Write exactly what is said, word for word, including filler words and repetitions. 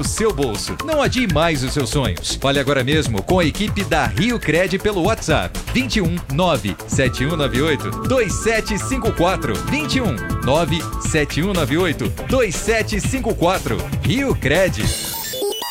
no seu bolso. Não adie mais os seus sonhos. Fale agora mesmo com a equipe da Rio Cred pelo WhatsApp vinte e um nove sete um nove oito dois sete cinco quatro vinte e um nove sete um nove oito dois sete cinco quatro. Rio Cred.